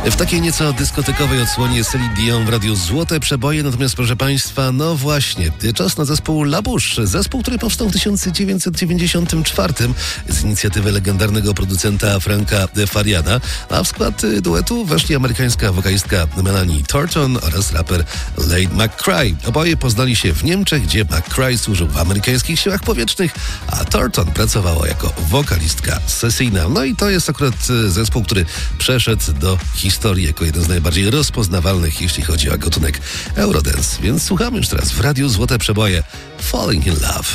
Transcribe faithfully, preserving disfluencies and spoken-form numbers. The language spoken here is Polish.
W takiej nieco dyskotekowej odsłonie Celine Dion w Radiu Złote Przeboje, natomiast proszę Państwa, no właśnie, czas na zespół La Bouche. Zespół, który powstał w tysiąc dziewięćset dziewięćdziesiątym czwartym z inicjatywy legendarnego producenta Franka Fariana, a w skład duetu weszli amerykańska wokalistka Melanie Thornton oraz raper Laid McCray. Oboje poznali się w Niemczech, gdzie McCray służył w amerykańskich siłach powietrznych, a Thornton pracowała jako wokalistka sesyjna. No i to jest akurat zespół, który przeszedł do historii jako jeden z najbardziej rozpoznawalnych, jeśli chodzi o gatunek Eurodance. Więc słuchamy już teraz w Radiu Złote Przeboje Falling in Love.